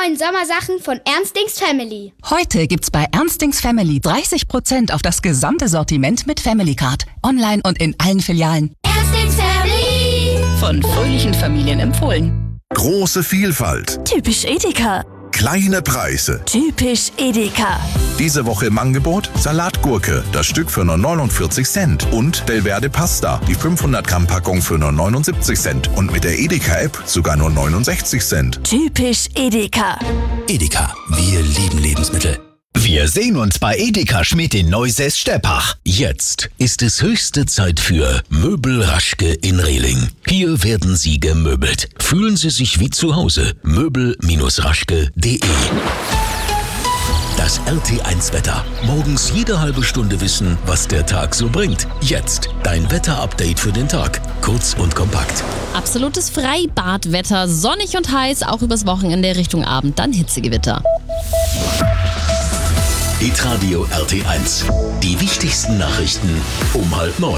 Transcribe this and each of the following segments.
neuen Sommersachen von Ernstings Family. Heute gibt's bei Ernstings Family 30% auf das gesamte Sortiment mit Family Card. Online und in allen Filialen. Ernstings Family. Von fröhlichen Familien empfohlen. Große Vielfalt. Typisch Edeka. Kleine Preise. Typisch Edeka. Diese Woche im Angebot Salatgurke, das Stück für nur 49 Cent. Und Belverde Pasta, die 500 Gramm Packung für nur 79 Cent. Und mit der Edeka-App sogar nur 69 Cent. Typisch Edeka. Edeka, wir lieben Lebensmittel. Wir sehen uns bei Edeka Schmidt in Neusäß-Steppach. Jetzt ist es höchste Zeit für Möbel Raschke in Rehling. Hier werden Sie gemöbelt. Fühlen Sie sich wie zu Hause. Möbel-raschke.de. Das RT1-Wetter. Morgens jede halbe Stunde wissen, was der Tag so bringt. Jetzt dein Wetter-Update für den Tag. Kurz und kompakt. Absolutes Freibadwetter. Sonnig und heiß, auch übers Wochenende Richtung Abend. Dann Hitzegewitter. Hitradio RT1. Die wichtigsten Nachrichten um 8:30.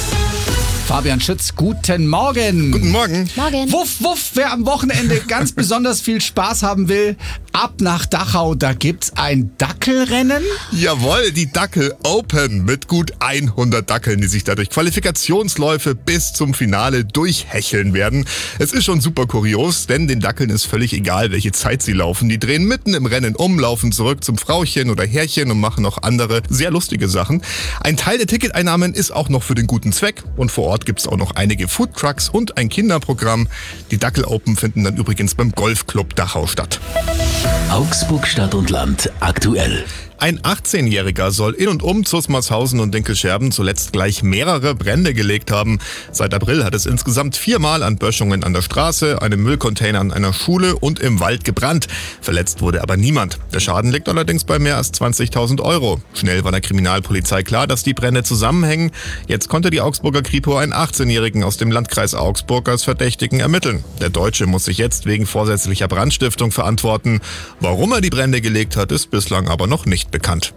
Fabian Schütz, guten Morgen. Guten Morgen. Morgen. Wuff, wuff, wer am Wochenende ganz besonders viel Spaß haben will, ab nach Dachau, da gibt's ein Dackelrennen. Jawohl, die Dackel Open mit gut 100 Dackeln, die sich dadurch Qualifikationsläufe bis zum Finale durchhecheln werden. Es ist schon super kurios, denn den Dackeln ist völlig egal, welche Zeit sie laufen. Die drehen mitten im Rennen um, laufen zurück zum Frauchen oder Herrchen und machen noch andere sehr lustige Sachen. Ein Teil der Ticketeinnahmen ist auch noch für den guten Zweck und vor Ort gibt es auch noch einige Foodtrucks und ein Kinderprogramm. Die Dackel Open finden dann übrigens beim Golfclub Dachau statt. Augsburg Stadt und Land aktuell. Ein 18-Jähriger soll in und um Zusmarshausen und Dinkelscherben zuletzt gleich mehrere Brände gelegt haben. Seit April hat es insgesamt 4-mal an Böschungen an der Straße, einem Müllcontainer an einer Schule und im Wald gebrannt. Verletzt wurde aber niemand. Der Schaden liegt allerdings bei mehr als 20.000 Euro. Schnell war der Kriminalpolizei klar, dass die Brände zusammenhängen. Jetzt konnte die Augsburger Kripo einen 18-Jährigen aus dem Landkreis Augsburg als Verdächtigen ermitteln. Der Deutsche muss sich jetzt wegen vorsätzlicher Brandstiftung verantworten. Warum er die Brände gelegt hat, ist bislang aber noch nicht bekannt.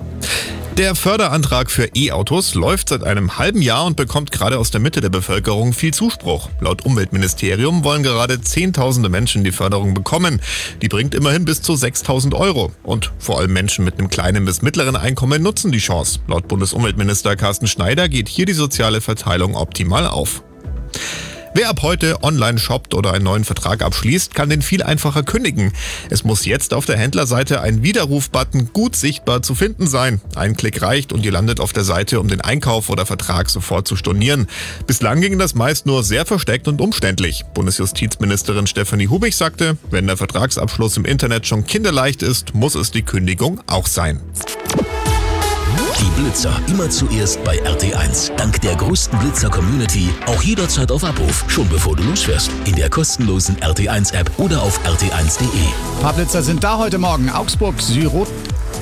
Der Förderantrag für E-Autos läuft seit einem halben Jahr und bekommt gerade aus der Mitte der Bevölkerung viel Zuspruch. Laut Umweltministerium wollen gerade Zehntausende Menschen die Förderung bekommen. Die bringt immerhin bis zu 6.000 Euro. Und vor allem Menschen mit einem kleinen bis mittleren Einkommen nutzen die Chance. Laut Bundesumweltminister Carsten Schneider geht hier die soziale Verteilung optimal auf. Wer ab heute online shoppt oder einen neuen Vertrag abschließt, kann den viel einfacher kündigen. Es muss jetzt auf der Händlerseite ein Widerruf-Button gut sichtbar zu finden sein. Ein Klick reicht und ihr landet auf der Seite, um den Einkauf oder Vertrag sofort zu stornieren. Bislang ging das meist nur sehr versteckt und umständlich. Bundesjustizministerin Stefanie Hubich sagte, wenn der Vertragsabschluss im Internet schon kinderleicht ist, muss es die Kündigung auch sein. Die Blitzer immer zuerst bei RT1. Dank der größten Blitzer-Community auch jederzeit auf Abruf, schon bevor du losfährst. In der kostenlosen RT1-App oder auf rt1.de. Ein paar Blitzer sind da heute Morgen. Augsburg, Syruth?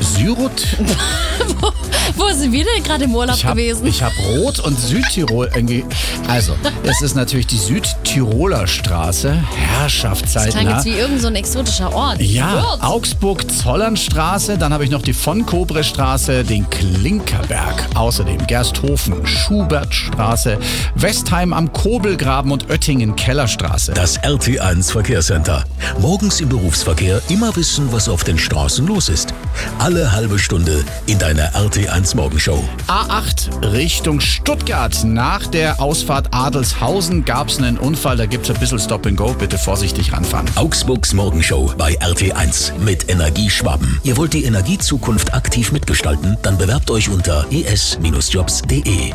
Wo sind wir denn gerade im Urlaub gewesen? Ich habe Rot und Südtirol irgendwie. Also, es ist natürlich die Südtiroler Straße. Herrschaftszeiten. Das klang jetzt wie irgend so ein exotischer Ort. Ja, Augsburg-Zollernstraße, dann habe ich noch die von-Kobre-Straße, den Klinkerberg, außerdem Gersthofen, Schubertstraße, Westheim am Kobelgraben und Oettingen-Kellerstraße. Das RT1 Verkehrscenter. Morgens im Berufsverkehr immer wissen, was auf den Straßen los ist. Alle halbe Stunde in deiner RT1 Morgenshow. A8 Richtung Stuttgart. Nach der Ausfahrt Adelshausen gab es einen Unfall, da gibt es ein bisschen Stop and Go. Bitte vorsichtig ranfahren. Augsburgs Morgenshow bei RT1 mit Energieschwaben. Ihr wollt die Energiezukunft aktiv mitgestalten? Dann bewerbt euch unter es-jobs.de.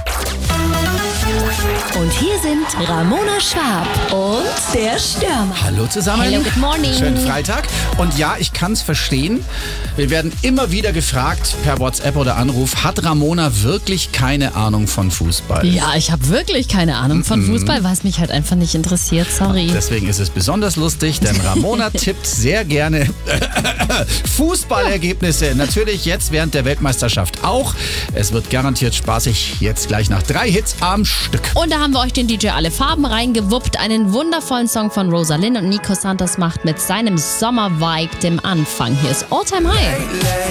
Und hier sind Ramona Schwab und der Stürmer. Hallo zusammen. Hello, good morning. Schönen Freitag. Und ja, ich kann es verstehen. Wir werden immer wieder gefragt per WhatsApp oder Anruf, hat Ramona wirklich keine Ahnung von Fußball? Ja, ich habe wirklich keine Ahnung von Fußball, weil es mich halt einfach nicht interessiert. Sorry. Deswegen ist es besonders lustig, denn Ramona tippt sehr gerne Fußballergebnisse. Natürlich jetzt während der Weltmeisterschaft auch. Es wird garantiert spaßig. Jetzt gleich nach 3 Hits am Stück. Und da haben wir euch den DJ Alle Farben reingewuppt. Einen wundervollen Song von Rosalind und Nico Santos macht mit seinem Sommer-Vibe dem Anfang. Hier ist All Time High.